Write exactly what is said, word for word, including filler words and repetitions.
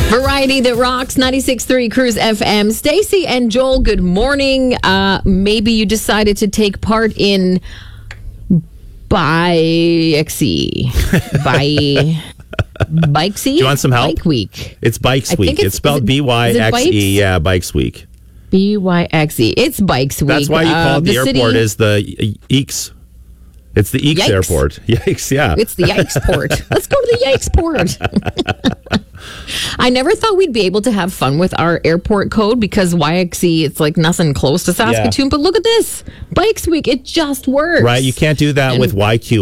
Variety that rocks, ninety-six point three Cruise F M. Stacey and Joel, good morning. Uh, maybe you decided to take part in Bikesy. By Bikesy? Do you want some help? Bike Week. It's Bikes Week. It's, it's spelled B Y X E. Yeah, Bikes Week. B Y X E. It's Bikes Week. That's why you uh, call it the, the airport city... is the Eeks. It's the Eeks Yikes. Airport. Yikes, yeah. It's the Yikes Port. Let's go to the Yikes Port. I never thought we'd be able to have fun with our airport code because Y X E, it's like nothing close to Saskatoon. Yeah. But look at this. Bikes Week, it just works. Right, you can't do that and with Y Q.